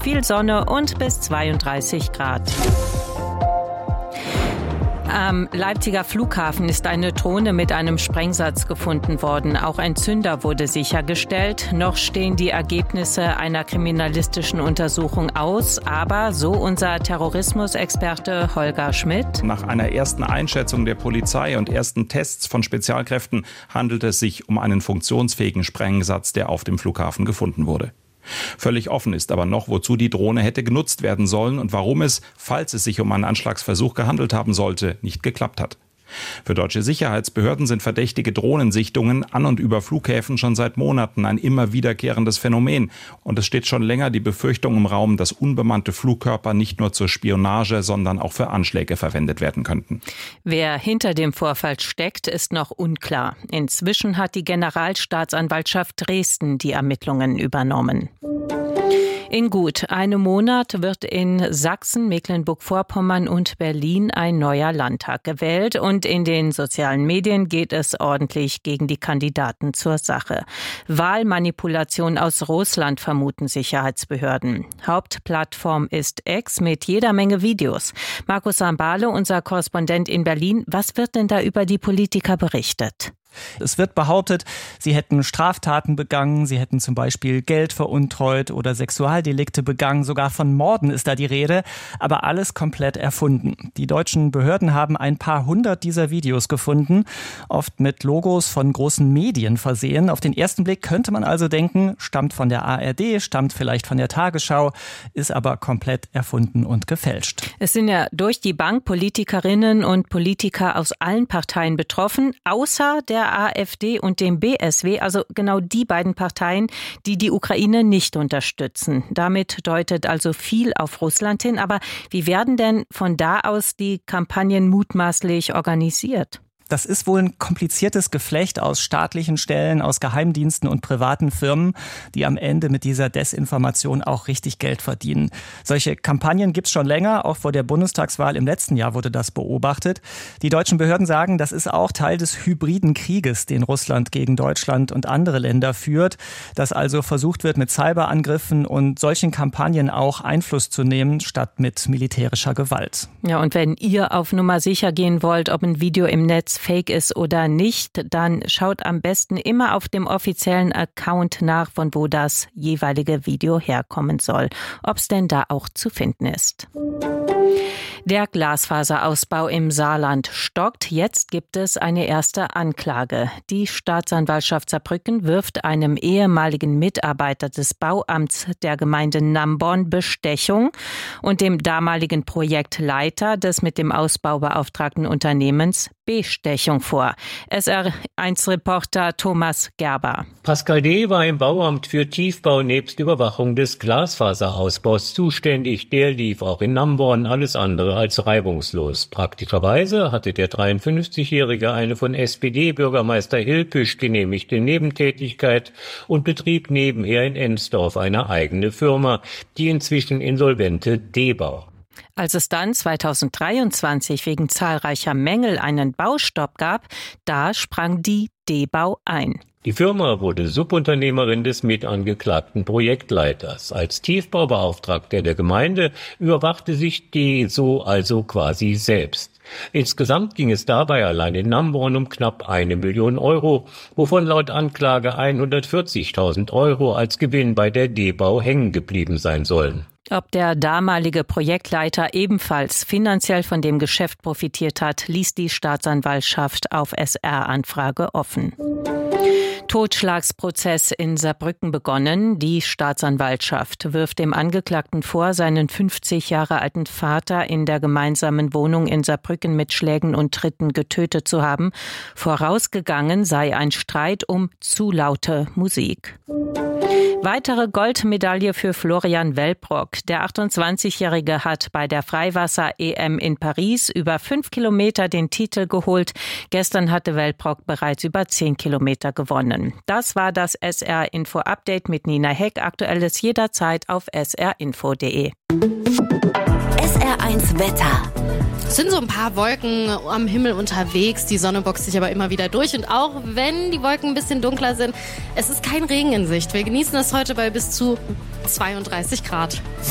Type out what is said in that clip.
viel Sonne und bis 32 Grad. Am Leipziger Flughafen ist eine Drohne mit einem Sprengsatz gefunden worden. Auch ein Zünder wurde sichergestellt. Noch stehen die Ergebnisse einer kriminalistischen Untersuchung aus. Aber, so unser Terrorismusexperte Holger Schmidt: Nach einer ersten Einschätzung der Polizei und ersten Tests von Spezialkräften handelt es sich um einen funktionsfähigen Sprengsatz, der auf dem Flughafen gefunden wurde. Völlig offen ist aber noch, wozu die Drohne hätte genutzt werden sollen und warum es, falls es sich um einen Anschlagsversuch gehandelt haben sollte, nicht geklappt hat. Für deutsche Sicherheitsbehörden sind verdächtige Drohnensichtungen an und über Flughäfen schon seit Monaten ein immer wiederkehrendes Phänomen. Und es steht schon länger die Befürchtung im Raum, dass unbemannte Flugkörper nicht nur zur Spionage, sondern auch für Anschläge verwendet werden könnten. Wer hinter dem Vorfall steckt, ist noch unklar. Inzwischen hat die Generalstaatsanwaltschaft Dresden die Ermittlungen übernommen. In gut einem Monat wird in Sachsen, Mecklenburg-Vorpommern und Berlin ein neuer Landtag gewählt. Und in den sozialen Medien geht es ordentlich gegen die Kandidaten zur Sache. Wahlmanipulation aus Russland vermuten Sicherheitsbehörden. Hauptplattform ist X mit jeder Menge Videos. Markus Sambale, unser Korrespondent in Berlin, was wird denn da über die Politiker berichtet? Es wird behauptet, sie hätten Straftaten begangen, sie hätten zum Beispiel Geld veruntreut oder Sexualdelikte begangen, sogar von Morden ist da die Rede, aber alles komplett erfunden. Die deutschen Behörden haben ein paar hundert dieser Videos gefunden, oft mit Logos von großen Medien versehen. Auf den ersten Blick könnte man also denken, stammt von der ARD, stammt vielleicht von der Tagesschau, ist aber komplett erfunden und gefälscht. Es sind ja durch die Bank Politikerinnen und Politiker aus allen Parteien betroffen, außer der AfD und dem BSW, also genau die beiden Parteien, die die Ukraine nicht unterstützen. Damit deutet also viel auf Russland hin. Aber wie werden denn von da aus die Kampagnen mutmaßlich organisiert? Das ist wohl ein kompliziertes Geflecht aus staatlichen Stellen, aus Geheimdiensten und privaten Firmen, die am Ende mit dieser Desinformation auch richtig Geld verdienen. Solche Kampagnen gibt's schon länger, auch vor der Bundestagswahl im letzten Jahr wurde das beobachtet. Die deutschen Behörden sagen, das ist auch Teil des hybriden Krieges, den Russland gegen Deutschland und andere Länder führt, dass also versucht wird, mit Cyberangriffen und solchen Kampagnen auch Einfluss zu nehmen, statt mit militärischer Gewalt. Ja, und wenn ihr auf Nummer sicher gehen wollt, ob ein Video im Netz fake ist oder nicht, dann schaut am besten immer auf dem offiziellen Account nach, von wo das jeweilige Video herkommen soll, ob es denn da auch zu finden ist. Der Glasfaserausbau im Saarland stockt. Jetzt gibt es eine erste Anklage. Die Staatsanwaltschaft Saarbrücken wirft einem ehemaligen Mitarbeiter des Bauamts der Gemeinde Namborn Bestechung und dem damaligen Projektleiter des mit dem Ausbau beauftragten Unternehmens Bestechung vor. SR1-Reporter Thomas Gerber. Pascal D. war im Bauamt für Tiefbau nebst Überwachung des Glasfaserausbaus zuständig. Der lief auch in Namborn alles andere als reibungslos. Praktischerweise hatte der 53-Jährige eine von SPD-Bürgermeister Hilpüsch genehmigte Nebentätigkeit und betrieb nebenher in Ensdorf eine eigene Firma, die inzwischen insolvente D-Bau. Als es dann 2023 wegen zahlreicher Mängel einen Baustopp gab, da sprang die D-Bau ein. Die Firma wurde Subunternehmerin des mitangeklagten Projektleiters. Als Tiefbaubeauftragter der Gemeinde überwachte sich die so also quasi selbst. Insgesamt ging es dabei allein in Namborn um knapp 1 Million Euro, wovon laut Anklage 140.000 Euro als Gewinn bei der D-Bau hängen geblieben sein sollen. Ob der damalige Projektleiter ebenfalls finanziell von dem Geschäft profitiert hat, ließ die Staatsanwaltschaft auf SR-Anfrage offen. Totschlagsprozess in Saarbrücken begonnen. Die Staatsanwaltschaft wirft dem Angeklagten vor, seinen 50 Jahre alten Vater in der gemeinsamen Wohnung in Saarbrücken mit Schlägen und Tritten getötet zu haben. Vorausgegangen sei ein Streit um zu laute Musik. Weitere Goldmedaille für Florian Welbrock. Der 28-Jährige hat bei der Freiwasser-EM in Paris über 5 Kilometer den Titel geholt. Gestern hatte Welbrock bereits über 10 Kilometer gewonnen. Das war das SR-Info-Update mit Nina Heck. Aktuelles jederzeit auf srinfo.de. SR1 Wetter. Es sind so ein paar Wolken am Himmel unterwegs, die Sonne boxt sich aber immer wieder durch und auch wenn die Wolken ein bisschen dunkler sind, es ist kein Regen in Sicht. Wir genießen das heute bei bis zu 32 Grad.